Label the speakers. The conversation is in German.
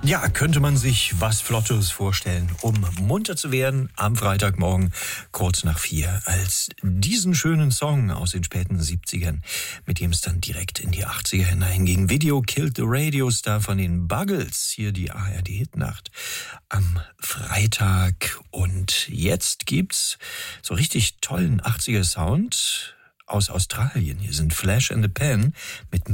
Speaker 1: Ja, könnte man sich was Flottes vorstellen, um munter zu werden am Freitagmorgen kurz nach 4, als diesen schönen Song aus den späten 70ern, mit dem es dann direkt in die 80er hineinging. Video Killed the Radio Star von den Buggles, hier die ARD-Hitnacht am Freitag. Und jetzt gibt's so richtig tollen 80er-Sound aus Australien. Hier sind Flash and the Pan mit